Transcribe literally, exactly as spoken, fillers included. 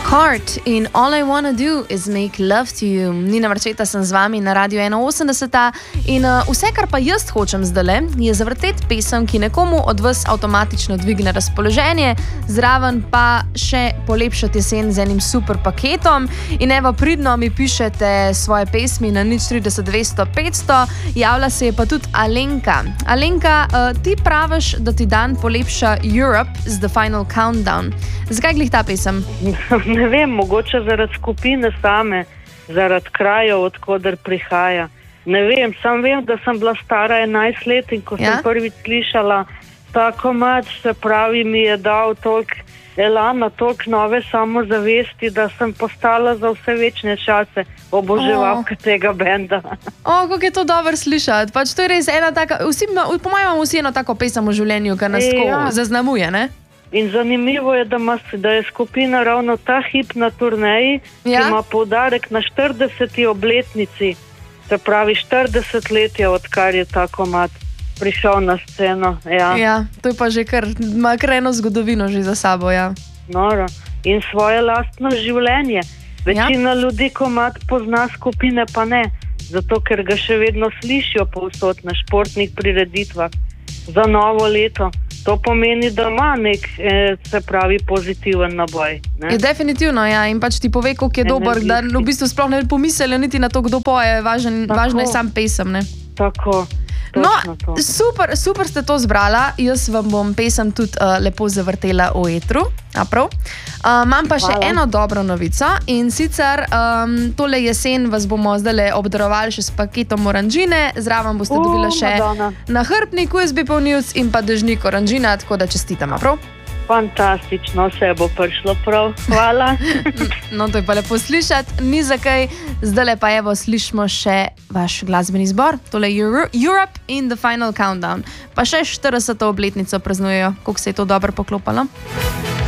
Heart in All I Wanna Do Is Make Love to You. Nina Marčeta sem z vami na Radiu ena osemdeset in uh, vse, kar pa jaz hočem zdajle, je zavrteti pesem, ki nekomu od vas avtomatično dvigne razpoloženje, zraven pa še polepšati jesen z enim super paketom. In evo, pridno mi pišete svoje pesmi na nič trideset dvesto petsto, javlja se je pa tudi Alenka. Alenka, uh, ti praviš, da ti dan polepša Europe z The Final Countdown. Zakaj glih ta pesem? Ne vem, mogoče zaradi skupine same, zaradi krajev, odkoder prihaja. Ne vem, sam vem, da sem bila stara enajst let in ko ja? sem prvič slišala ta komad, se pravi, mi je dal toliko elana, toliko nove samozavesti, da sem postala za vse večne čase oboževalka oh. tega benda. O, oh, kako je to dobro slišati. Pač to je res ena taka, vsi, po mojem imamo vsi eno tako pesem v življenju, ki nas e, ja. zaznamuje, ne? In zanimivo je, da, ima, da je skupina ravno ta hip na turneji, ja? ki ima poudarek na štirideseti obletnici. Se pravi, štirideset let je, odkar je ta komad prišel na sceno. Ja, ja to je pa že kar, ima kar eno zgodovino že za sabo, ja. Noro. In svoje lastno življenje. Večina ja? ljudi komad pozna, skupine pa ne. Zato, ker ga še vedno slišijo povsod na športnih prireditvah za novo leto. To pomeni, da ima nek, eh, se pravi, pozitiven naboj. Ne? Je definitivno, ja. In pač ti pove, koliko je dober, da v bistvu sploh ne pomislijo niti na to, kdo poje. Važen, važno je sam pesem, ne? Tako. No, super, super ste to zbrala. Jaz vam bom pesem tudi uh, lepo zavrtela v etru. Uh, imam pa še Hvala. eno dobro novico in sicer um, tole jesen vas bomo zdaj obdarovali še s paketom oranžine, zraven boste uh, dobila še Madonna. nahrbtnik U S B polnilc in pa dežnik oranžina, tako da čestitam, prav? Fantastično, vse bo prišlo prav. Hvala. No, to je pa lepo slišati, ni za kaj. Zdaj pa evo slišimo še vaš glasbeni zbor, tole Euro Europe in The Final Countdown. Pa še štirideseto obletnico praznujejo, koliko se je to dobro poklopalo.